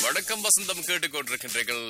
வணக்கம் வசந்தம் கேட்டுக்கொண்டிருக்கின்றீர்கள்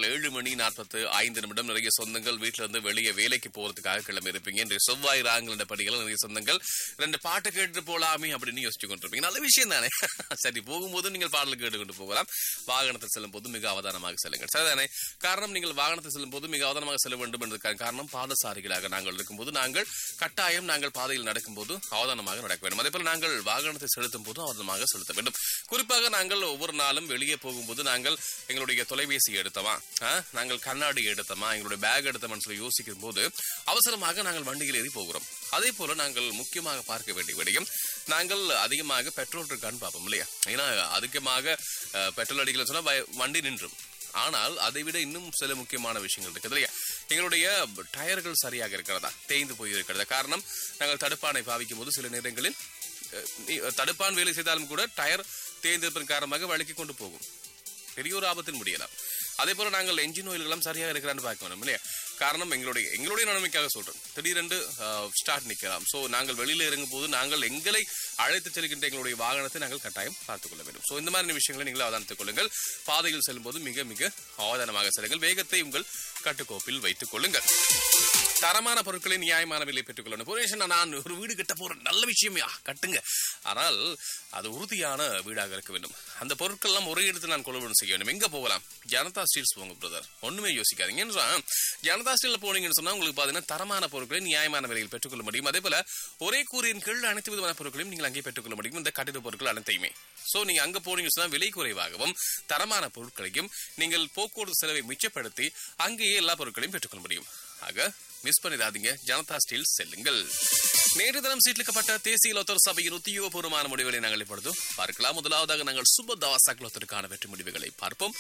7:45 நிறைய சொந்தங்கள் வீட்டுல இருந்து வெளியே வேலைக்கு போறதுக்காக கிளம்பி இருப்பீங்க. இன்றைய செவ்வாய் ராங்கல் படிகள் நிறைய சொந்தங்கள் 2 பாட்டு கேட்டு போலாமே அப்படின்னு யோசிச்சு கொண்டிருப்பீங்க. நல்ல விஷயம் தானே. சரி, போகும்போது நீங்கள் பாடல் கேட்டுக்கொண்டு போகலாம். வாகனத்தில் செல்லும் போது மிக அவதானமாக செல்லுங்கள். சரிதானே? காரணம், நீங்கள் வாகனத்தில் செல்லும் போது மிக அவதானமாக செல்ல வேண்டும் என்பதற்கான காரணம், பாதசாரிகளாக நாங்கள் இருக்கும்போது நாங்கள் கட்டாயம் நாங்கள் பாதையில் நடக்கும்போது அவதானமாக நடக்க வேண்டும். அதே போல நாங்கள் வாகனத்தை செலுத்தும் போது அவதானமாக செலுத்த வேண்டும். குறிப்பாக நாங்கள் ஒவ்வொரு நாளும் வெளியே போகும்போது நாங்கள் எங்களுடைய தொலைபேசி எடுத்தோமா, நாங்கள் கண்ணாடி எடுத்தோமா, எங்களுடைய பேக் எடுத்தோம்னு சொல்லி யோசிக்கும் போது அவசரமாக நாங்கள் வண்டியில் ஏறி போகிறோம். அதே போல நாங்கள் முக்கியமாக பார்க்க வேண்டிய விடயம், நாங்கள் அதிகமாக பெட்ரோல் இருக்கான்னு பார்ப்போம் இல்லையா? ஏன்னா அதிகமாக பெட்ரோல் அடிக்கல சொன்னா வண்டி நின்றும். ஆனால் அதை விட இன்னும் சில முக்கியமான விஷயங்கள் இருக்குது இல்லையா? எங்களுடைய டயர்கள் சரியாக இருக்கிறதா, தேய்ந்து போய் இருக்கிறதா? காரணம், நாங்கள் தடுப்பானை பாவிக்கும் போது சில நேரங்களில் தடுப்பான் வேலை செய்தாலும் கூட டயர் தேய்ந்திருப்பதன் காரணமாக வழுக்கி கொண்டு போகும், பெரிய ஒரு ஆபத்தில் முடியலாம். அதே போல நாங்கள் என்ஜின் ஆயில்களும் சரியாக இருக்கிறான்னு பார்க்க வேணும் இல்லையா? காரணம், எங்களுடைய நன்மைக்காக சொல்றேன். திடீரென்று ஸ்டார்ட் நிற்கலாம். சோ நாங்கள் வெளியில இறங்கும் போது நாங்கள் எங்களை அழைத்து செல்கின்ற எங்களுடைய வாகனத்தை நாங்கள் கட்டாயம் பார்த்துக் கொள்ள வேண்டும். சோ இந்த மாதிரி விஷயங்களை நீங்கள் அவதானித்துக் கொள்ளுங்கள். பாதையில் செல்லும் போது மிக மிக அவதானமாக செல்லுங்கள். வேகத்தை உங்கள் கட்டுக்கோப்பில் வைத்துக் கொள்ளுங்கள். தரமான பொருட்களை நியாயமான விலை பெற்றுக் கொள்ளணும். நான் ஒரு வீடு கட்ட போறேன், நல்ல விஷயம், கட்டுங்க. ஆனால் அது உறுதியான வீடாக இருக்க வேண்டும். அந்த பொருட்கள் எல்லாம் ஒரே இடத்துல நான் கொள்வனம் செய்ய வேண்டும். எங்க போகலாம்? ஜனதா ஸ்டீல்ஸ் போங்க பிரதர், ஒண்ணுமே யோசிக்காதீங்க. ஜனதா ஸ்டீல்ல போனீங்கன்னு சொன்னா உங்களுக்கு பாத்தீங்கன்னா தரமான பொருட்களை நியாயமான விலையில் பெற்றுக்கொள்ள முடியும். அதே போல ஒரே கூரையின் கீழ் அனைத்து விதமான பொருட்களையும் நீங்கள் அங்கே பெற்றுக்கொள்ள முடியும். இந்த கட்டிட பொருட்கள் அனைத்தையுமே. சோ நீங்க அங்க போனீங்கன்னு சொன்னா விலை குறைவாகவும் தரமான பொருட்களையும் நீங்கள் போக்குவரத்து செலவை மிச்சப்படுத்தி அங்கேயே எல்லா பொருட்களையும் பெற்றுக்கொள்ள முடியும். ஆக மிஸ் பண்ணிடாதீங்க, ஜனதா ஸ்டீல் செல்லுங்கள். நேற்று தினம் சீட்லிக்கப்பட்ட தேசிய லோத்தர் சபையின் உத்தியோகபூர்வமான முடிவுகளை நாங்கள் இப்பொழுது பார்க்கலாம். முதலாவதாக நாங்கள் சுபதாவாசக் லோத்தருக்கான வெற்றி முடிவுகளை பார்ப்போம்.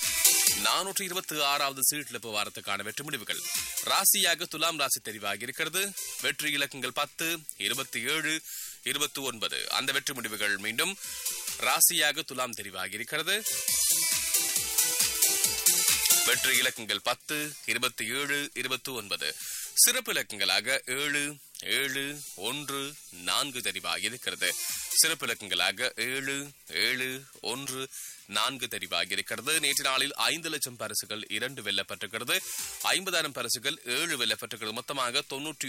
426வது சீட்லிப்பு வாரத்துக்கான வெற்றி முடிவுகள். ராசியாக துலாம் ராசி தெரிவாகி இருக்கிறது. வெற்றி இலக்கங்கள் 10, 27, 29. அந்த வெற்றி முடிவுகள் மீண்டும் ராசியாக துலாம் தெரிவாகி இருக்கிறது. வெற்றி இலக்கங்கள் 10, 27, 29. சிறப்பு இலக்கங்களாக 7, 7, 1, 4 தெரிவாகி இருக்கிறது. சிறப்பு இலக்கங்களாக 7, 7, 1, 4 தெரிவாகி இருக்கிறது. நேற்று நாளில் 5 லட்சம் பரிசுகள் 2 வெல்லப்பட்டிருக்கிறது. 50,000 பரிசுகள் 7 வெல்லப்பட்டிருக்கிறது. மொத்தமாக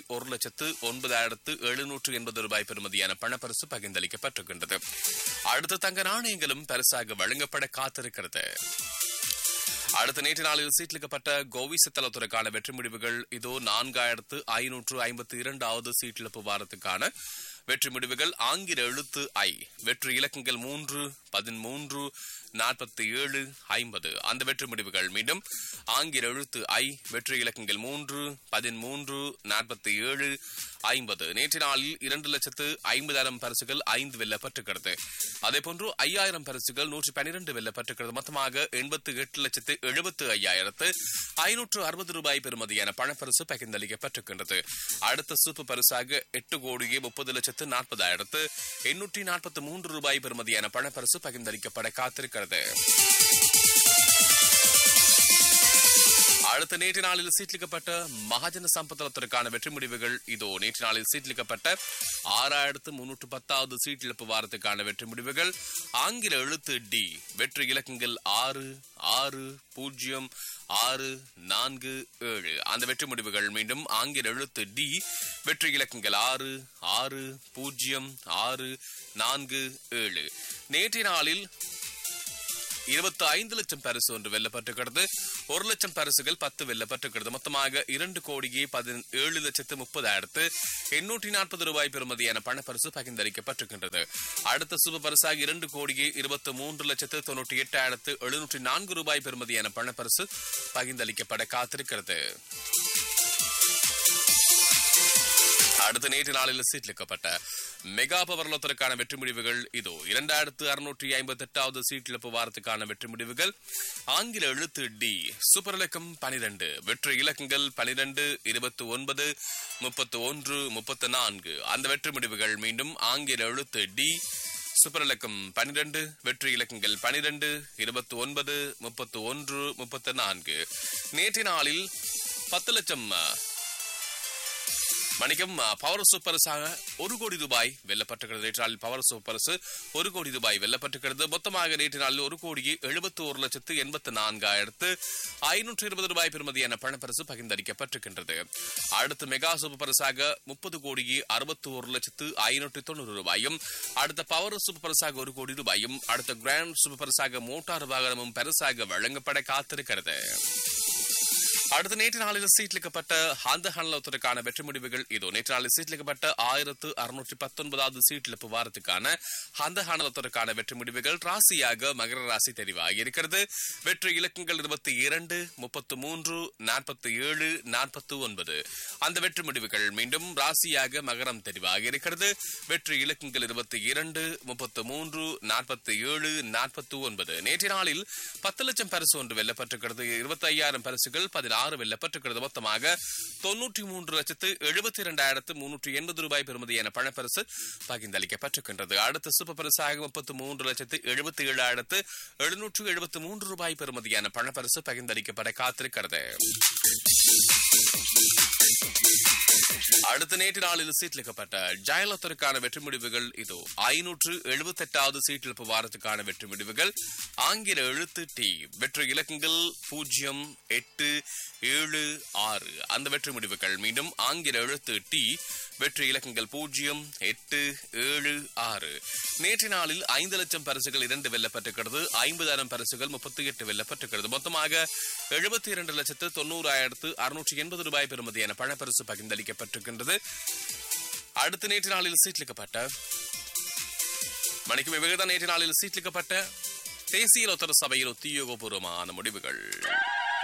91,09,780 ரூபாய் பெறுமதியான பணப்பரிசு பகிர்ந்தளிக்கப்பட்டிருக்கின்றது. அடுத்த தங்க நாணயங்களும் பரிசாக வழங்கப்பட காத்திருக்கிறது. அடுத்த நேற்று நாளில் சீட்லிக்கப்பட்ட கோவிச தளத்துறைக்கான வெற்றி முடிவுகள் இதோ. 4,552வது சீட்டிழப்பு வாரத்துக்கான வெற்றி முடிவுகள். ஆங்கில எழுத்து I. வெற்றி இலக்கங்கள் 3, 13, 47, 50. அந்த வெற்றி முடிவுகள் மீண்டும் ஆங்கில எழுத்து I. வெற்றி இலக்கங்கள் 3, 13, 47, 50. நேற்று நாளில் 2,50,000 பரிசுகள் 5 வெல்லப்பட்டிருக்கிறது. அதே போன்று 5,000 பரிசுகள் 112 வெல்லப்பட்டிருக்கிறது. மொத்தமாக 88,75,560 ரூபாய் பெறுமதியான பணப்பரிசு பகிர்ந்தளிக்கப்பட்டிருக்கின்றது. அடுத்த சூப்பு பரிசாக 8,30,40,843 ரூபாய் பெறுமதியான பணப்பரிசு பகிர்ந்தளிக்கப்பட காத்திருக்கிறது. அடுத்த நேற்று நாளில் சீட்லிக்கப்பட்ட மகாஜன சம்பத்தலத்திற்கான வெற்றி முடிவுகள் இதோ. நேற்று நாளில் சீட்லிக்கப்பட்ட 6,310வது சீட்டிழப்பு வாரத்துக்கான வெற்றி முடிவுகள். ஆங்கில எழுத்து D. வெற்றி இலக்கங்கள் 6, 6, 0, 6, 4, 7. அந்த வெற்றி முடிவுகள் மீண்டும் ஆங்கில எழுத்து D. வெற்றி இலக்கங்கள் 6, 6, 0, 6, 4, 7. நேற்றைய நாளில் 25 லட்சம் பரிசு ஒன்று வெல்லப்பட்டிருக்கிறது. 1 லட்சம் பரிசுகள் 10 வெல்லப்பட்டிருக்கிறது. மொத்தமாக 2,17,840 ரூபாய் பெறுமதியான பணப்பரிசு பகிர்ந்தளிக்கப்பட்டிருக்கின்றது. அடுத்த சுப பரிசாக 2,23,98,704 ரூபாய் பெறுமதியான பணப்பரிசு பகிர்ந்தளிக்கப்பட காத்திருக்கிறது. அடுத்த நேற்று நாளில் சீட்லிக்கப்பட்ட மெகா பவர் லோத்தருக்கான வெற்றி முடிவுகள் இதோ. 2,658வது சீட்டிழப்பு வாரத்துக்கான வெற்றி முடிவுகள். ஆங்கில எழுத்து D. சூப்பர் இலக்கம் 12. வெற்றி இலக்கங்கள் 12, 29, 31, 34. அந்த வெற்றி முடிவுகள் மீண்டும் ஆங்கில எழுத்து D. சூப்பர் இலக்கம் 12. வெற்றி இலக்கங்கள் 12, 29, 31, 34. நேற்று நாளில் 10 லட்சம் மணிக்கம் பவர் சூப்பர்ஸாக 1 கோடி ரூபாய் வெல்லப்பட்டிருக்கிறது. நேற்று நாளில் பவர் சூப்பர்ஸ் 1 கோடி ரூபாய் வெல்லப்பட்டிருக்கிறது. மொத்தமாக நேற்று நாளில் 1,71,84,520 ரூபாய் பெறுமதியான பணப்பரிசு பகிர்ந்தளிக்கப்பட்டிருக்கின்றது. அடுத்து மெகா சூப்பர் பரிசாக 30,61,590 ரூபாயும், அடுத்த பவர் சூப்பர் பரிசாக 1 கோடி ரூபாயும், அடுத்த கிராண்ட் சூப்பர் பரிசாக மோட்டார் வாகனமும் பரிசாக வழங்கப்பட காத்திருக்கிறது. அடுத்த நேற்று நாளில் சீட்லிக்கப்பட்ட அந்த ஹன்லோத்திற்கான வெற்றி முடிவுகள் இதோ. நேற்று நாளில் சீட்லிக்கப்பட்ட 1619வது சீட்டிழப்பு வாரத்துக்கான அந்த ஹன்லோத்திற்கான வெற்றி முடிவுகள் ராசியாக மகர ராசி தெரிவாகி இருக்கிறது. வெற்றி இலக்கங்கள் 22, 33, 47, 49. அந்த வெற்றி முடிவுகள் மீண்டும் ராசியாக மகரம் தெரிவாகி இருக்கிறது. வெற்றி இலக்கங்கள் 22, 33, 47, 49. நேற்று நாளில் 10 லட்சம் பரிசு ஒன்று வெல்லப்பட்டிருக்கிறது. 25,000 பரிசுகள் 16 வெல்லப்பட்டிருக்கிறது. மொத்தமாக 93,72,380 ரூபாய் பெறுமதியான பணப்பரிசு பகிர்ந்தளிக்கப்பட்டிருக்கின்றது. அடுத்த சூப்பர் பரிசாக 33,77,773 ரூபாய் பெறுமதியான பணப்பரிசு பகிர்ந்தளிக்கப்பட காத்திருக்கிறது. அடுத்த நேற்று நாளில் சீட்லிக்கப்பட்ட ஜெயலலிதாவுக்கான வெற்றி முடிவுகள் இதோ. 578வது சீட்டிழப்பு வாரத்துக்கான வெற்றி முடிவுகள் ஆங்கில எழுத்து டி. வெற்றி இலக்கங்கள் 0, 8, 7, 6. அந்த வெற்றி முடிவுகள் மீண்டும் ஆங்கில எழுத்து டி. வெற்றி இலக்கங்கள் 0, 8, 7, 6. நேற்று நாளில் 5 லட்சம் பரிசுகள் 2 வெல்லப்பட்டிருக்கிறது. 50,000 பரிசுகள் 38 வெல்லப்பட்டிருக்கிறது. மொத்தமாக 72,90,680 ரூபாய் பெறுமதியான பணப்பரிசு பகிர்ந்தளிக்கப்பட்டிருக்கின்றது. அடுத்த நேற்று நாளில் சீட்லிக்கப்பட்ட மணிக்கு விவேகதான் நேற்று நாளில் சீட்லிக்கப்பட்ட தேசிய லோத்தர சபையின் உத்தியோகபூர்வமான முடிவுகள்.